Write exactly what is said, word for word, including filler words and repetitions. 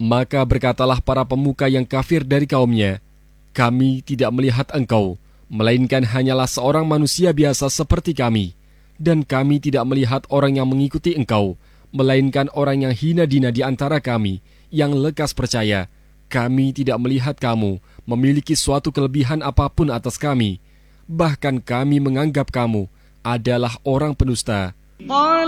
Maka berkatalah para pemuka yang kafir dari kaumnya, "Kami tidak melihat engkau, melainkan hanyalah seorang manusia biasa seperti kami. Dan kami tidak melihat orang yang mengikuti engkau, melainkan orang yang hina dina di antara kami, yang lekas percaya. Kami tidak melihat kamu memiliki suatu kelebihan apapun atas kami. Bahkan kami menganggap kamu adalah orang pendusta."